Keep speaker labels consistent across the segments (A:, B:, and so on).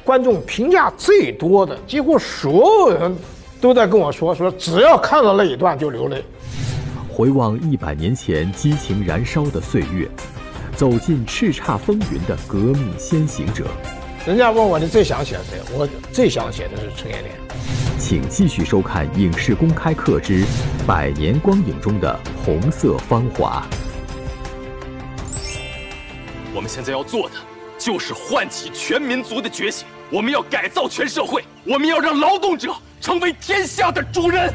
A: 观众评价最多的，几乎所有人都在跟我说，只要看到那一段就流泪。
B: 回望100年前激情燃烧的岁月，走进叱咤风云的革命先行者。
A: 人家问我你最想写谁，我最想写的是陈延年。
B: 请继续收看《影视公开课之100年光影中的红色芳华》。
C: 我们现在要做的就是唤起全民族的觉醒，我们要改造全社会，我们要让劳动者成为天下的主人。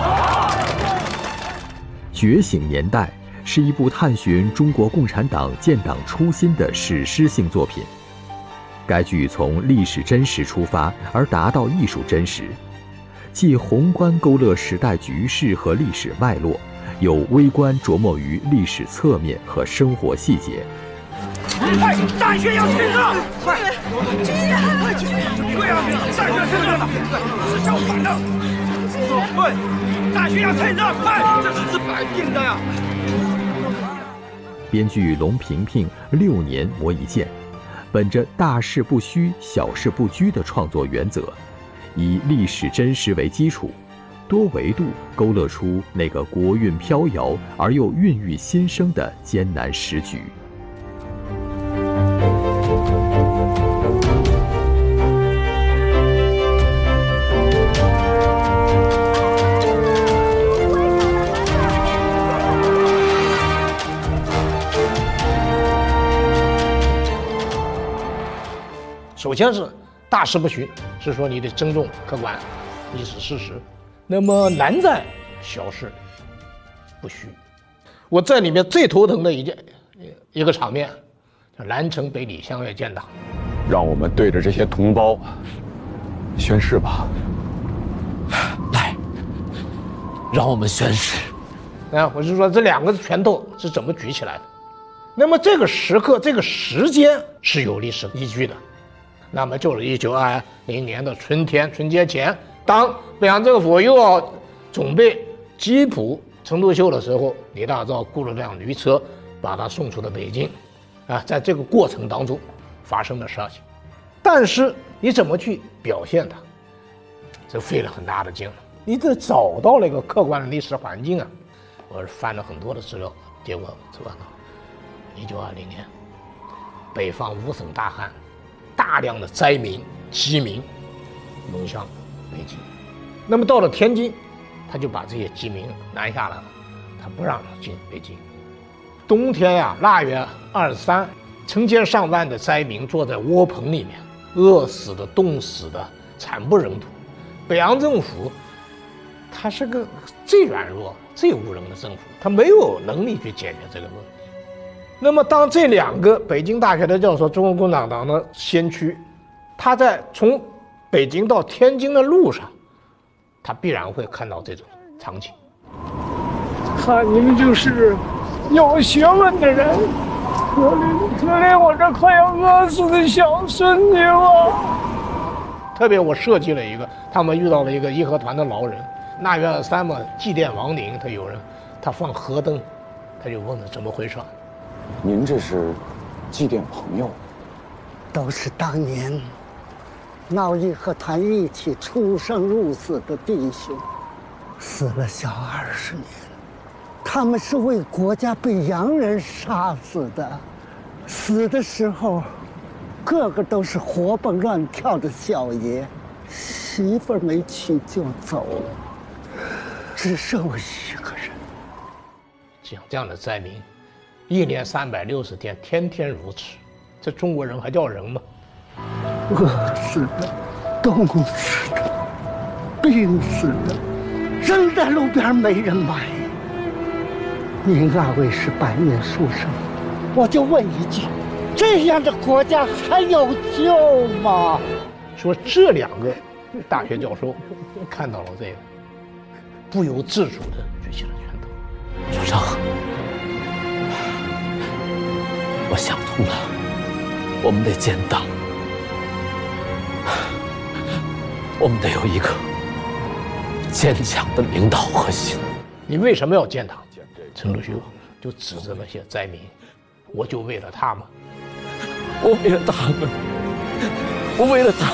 B: 觉醒年代是一部探寻中国共产党建党初心的史诗性作品。该剧从历史真实出发，而达到艺术真实，既宏观勾勒时代局势和历史脉络，又微观琢磨于历史侧面和生活细节。
D: 快，大学要趁热！快，军人，对啊，大学趁热了，这是相反的。对，大学要趁热，快，这是反定的呀。
B: 编剧龙平平6年磨一剑，本着大事不虚、小事不拘的创作原则，以历史真实为基础，多维度勾勒出那个国运飘摇而又孕育新生的艰难时局。
A: 首先是大事不虚，是说你得尊重客观历史事实。那么难在小事不虚。我在里面最头疼的一个场面，叫南城北李相约建党。
E: 让我们对着这些同胞宣誓吧。
C: 来，让我们宣誓。
A: 我是说这2个拳头是怎么举起来的？那么这个时刻、这个时间是有历史依据的。那么就是1920年的春节前，当北洋政府又要准备缉捕陈独秀的时候，李大钊雇了辆驴车把他送出了北京。在这个过程当中发生的事情，但是你怎么去表现它，这费了很大的劲了。你得找到了一个客观的历史环境啊。我翻了很多的资料，结果看到1920年北方5省大旱，大量的灾民饥民涌向北京。那么到了天津，他就把这些饥民拦下来了，他不让他进北京。冬天腊月23，成千上万的灾民坐在窝棚里面，饿死的、冻死的，惨不忍睹。北洋政府他是个最软弱、最无能的政府，他没有能力去解决这个问题。那么当这2个北京大学的教授，中国共产党的先驱，他在从北京到天津的路上，他必然会看到这种场景。
F: 看你们就是有学问的人，可怜我这快要饿死的小孙女了。
A: 特别我设计了一个，他们遇到了一个义和团的老人，腊月23嘛，祭奠亡灵，他放河灯，他就问他怎么回事。
E: 您这是祭奠朋友？
G: 都是当年闹义和团一起出生入死的弟兄，死了小20年。他们是为国家被洋人杀死的，死的时候个个都是活蹦乱跳的小爷，媳妇儿没娶就走了，只剩我一个人。
A: 这样的灾民，1年360天，天天如此，这中国人还叫人吗？
G: 饿死的，冻死的，病死的，扔在路边没人买。您2位是白面书生，我就问一句，这样的国家还有救吗？
A: 说这2个大学教授看到了这个，不由自主地举起了拳头。
C: 主张，我想通了，我们得建党，我们得有一个坚强的领导核心。
A: 你为什么要建党？陈独秀就指着那些灾民，我就为了他们，
C: 我为了他们，我为了他